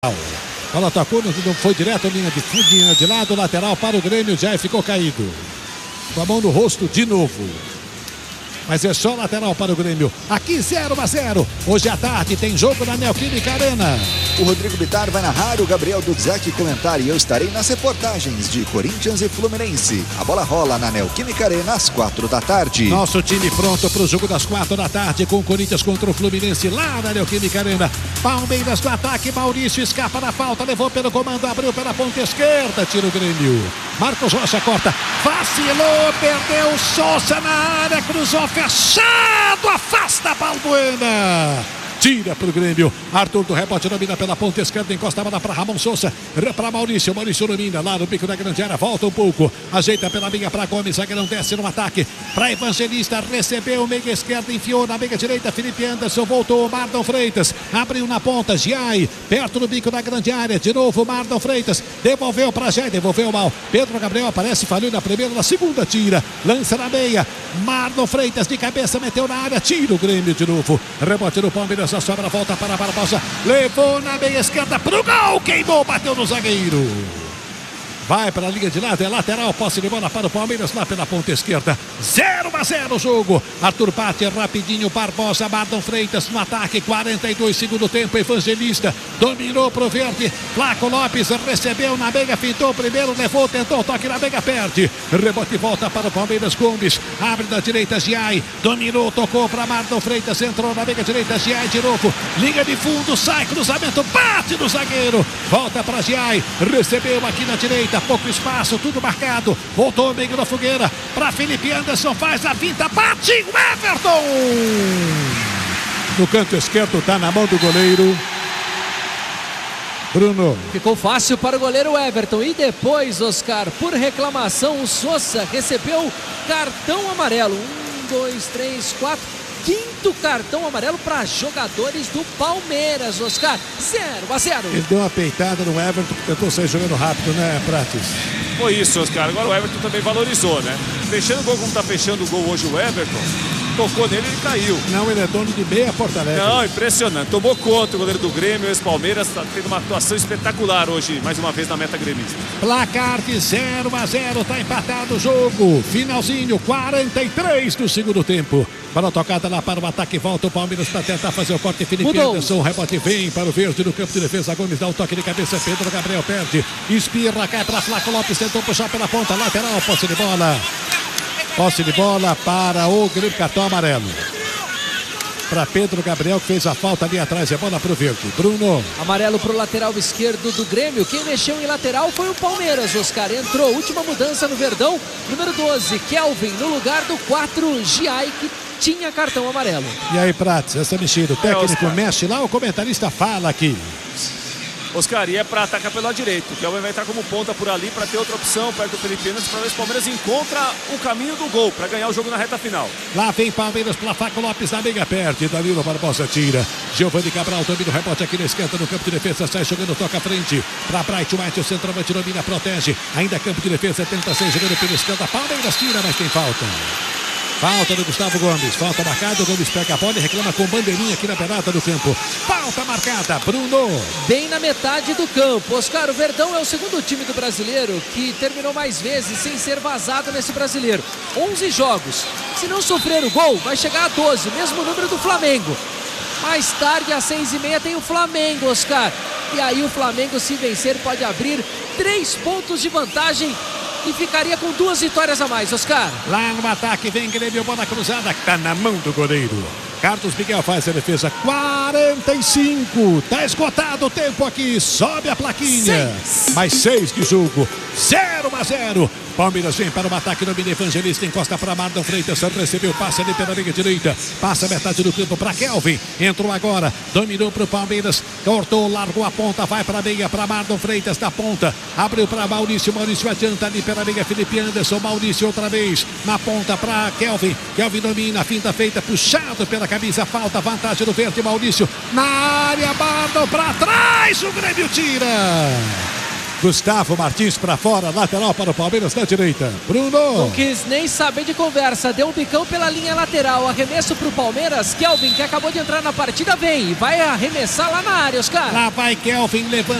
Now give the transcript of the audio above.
Bola tocou, foi direto, linha de lado, lateral para o Grêmio, já ficou caído. Com a mão no rosto de novo. Mas é só lateral para o Grêmio. Aqui 0-0. Hoje à tarde tem jogo na Neoquímica Arena. O Rodrigo Bittar vai narrar, o Gabriel Dudzak comentar e eu estarei nas reportagens de Corinthians e Fluminense. A bola rola na Neoquímica Arena às 4 da tarde. Nosso time pronto para o jogo das 4 da tarde com o Corinthians contra o Fluminense lá na Neoquímica Arena. Palmeiras do ataque, Maurício escapa da falta, levou pelo comando, abriu pela ponta esquerda, tira o Grêmio. Marcos Rocha corta, vacilou, perdeu, Sousa na área, cruzou, fechado, afasta a Balbuena. Tira para o Grêmio. Arthur do rebote domina pela ponta esquerda, encosta a bola para Ramon Sousa, para Maurício. Maurício domina lá no bico da grande área, volta um pouco, ajeita pela meia para Gomes, zagueirão desce no ataque para Evangelista, recebeu meia esquerda, enfiou na meia direita, Felipe Anderson, voltou Mardon Freitas, abriu na ponta, Giai, perto do bico da grande área, de novo Mardon Freitas, devolveu para Giai, devolveu mal, Pedro Gabriel aparece, falhou na primeira, na segunda tira, lança na meia, Mardon Freitas de cabeça, meteu na área, tira o Grêmio de novo, rebote do Palmeiras, a sobra volta para Barbosa, levou na meia esquerda pro gol, queimou, bateu no zagueiro. Vai para a linha de lado, é lateral, posse de bola para o Palmeiras lá pela ponta esquerda. 0-0 o jogo. Arthur bate rapidinho, Barbosa, Mardon Freitas no ataque, 42 segundo tempo, Evangelista dominou pro verde, Flaco Lopes recebeu na meia, fintou primeiro, levou, tentou, toque na meia, perde. Rebote volta para o Palmeiras, Gomes, abre da direita, Giai, dominou, tocou para Mardon Freitas, entrou na meia direita, Giai de novo, linha de fundo, sai, cruzamento, bate no zagueiro, volta para Giai, recebeu aqui na direita, pouco espaço, tudo marcado, voltou o meio da fogueira para Felipe Anderson, faz a finta, bate o Everton no canto esquerdo, tá na mão do goleiro Bruno. Ficou fácil para o goleiro Everton. E depois, Oscar, por reclamação, o Sousa recebeu cartão amarelo. 1, 2, 3, 4, quinto cartão amarelo para jogadores do Palmeiras, Oscar. 0-0. Ele deu uma peitada no Everton, que tentou sair jogando rápido, né, Prates? Foi isso, Oscar. Agora o Everton também valorizou, né? Fechando o gol como tá fechando o gol hoje o Everton, tocou nele e caiu. Não, ele é dono de meia Porto Alegre. Não, impressionante. Tomou conta o goleiro do Grêmio, o ex-Palmeiras, tá tendo uma atuação espetacular hoje, mais uma vez na meta gremista. Placar de 0-0, tá empatado o jogo. Finalzinho, 43 do segundo tempo. Bola tocada lá para o ataque, volta o Palmeiras para tentar fazer o corte. Felipe Anderson, o rebote vem para o verde no campo de defesa. Gomes dá um toque de cabeça, Pedro Gabriel perde. Espirra, cai para Flaco Lopes, tentou puxar pela ponta lateral, posse de bola. Posse de bola para o Grêmio, cartão amarelo. Para Pedro Gabriel, que fez a falta ali atrás, é bola para o verde. Bruno. Amarelo para o lateral esquerdo do Grêmio. Quem mexeu em lateral foi o Palmeiras, Oscar. Entrou, última mudança no Verdão. Número 12, Kelvin, no lugar do 4, Giai, que tinha cartão amarelo. E aí, Prates, essa mexida, o técnico mexe lá, o comentarista fala aqui. Oscar, e é para atacar pelo lado direito. O Kelvin vai entrar como ponta por ali para ter outra opção perto do Felipe Anderson, para ver se o Palmeiras encontra o caminho do gol para ganhar o jogo na reta final. Lá vem Palmeiras para Flaco Lopes na meia, perde. Danilo Barbosa tira. Giovanni Cabral domina o rebote aqui na esquerda no campo de defesa, sai jogando, toca à frente para Bright White, o centroavante domina, protege. Ainda campo de defesa, tenta sair jogando pela esquerda. Palmeiras tira, mas tem falta. Falta do Gustavo Gomes, falta marcada, o Gomes pega a bola e reclama com bandeirinha aqui na beirada do campo. Falta marcada, Bruno. Bem na metade do campo. Oscar, o Verdão é o segundo time do brasileiro que terminou mais vezes sem ser vazado nesse brasileiro. 11 jogos. Se não sofrer o gol, vai chegar a 12, mesmo número do Flamengo. Mais tarde, às 6h30, tem o Flamengo, Oscar. E aí o Flamengo, se vencer, pode abrir 3 pontos de vantagem e ficaria com 2 vitórias a mais, Oscar. Lá no ataque vem Grêmio, bola cruzada, tá na mão do goleiro. Carlos Miguel faz a defesa, 45, tá esgotado o tempo aqui, sobe a plaquinha. Mais 6 de jogo, 0-0. Palmeiras vem para o ataque, no mini Evangelista, encosta para Mardon Freitas, recebeu, passa ali pela linha direita, passa a metade do campo para Kelvin, entrou agora, dominou para o Palmeiras, cortou, largou a ponta, vai para a meia, para Mardon Freitas da ponta, abriu para Maurício, Maurício adianta ali pela meia, Felipe Anderson, Maurício outra vez, na ponta para Kelvin, Kelvin domina, finta feita, puxado pela camisa, falta, vantagem do verde, Maurício, na área, Mardon para trás, o Grêmio tira. Gustavo Martins para fora, lateral para o Palmeiras na direita. Bruno. Não quis nem saber de conversa, deu um bicão pela linha lateral, arremesso para o Palmeiras. Kelvin, que acabou de entrar na partida, vem e vai arremessar lá na área, Oscar. Lá vai Kelvin, levanta